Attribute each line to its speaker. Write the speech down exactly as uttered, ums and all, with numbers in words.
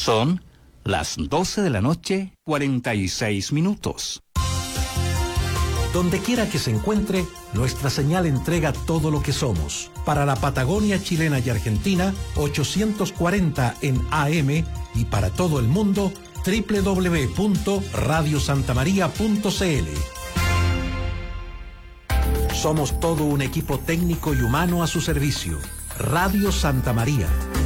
Speaker 1: Son las doce de la noche, cuarenta y seis minutos.
Speaker 2: Donde quiera que se encuentre, nuestra señal entrega todo lo que somos. Para la Patagonia chilena y argentina, ochocientos cuarenta en A M, y para todo el mundo, doble u doble u doble u punto radio santa maría punto c l. Somos todo un equipo técnico y humano a su servicio. Radio Santa María,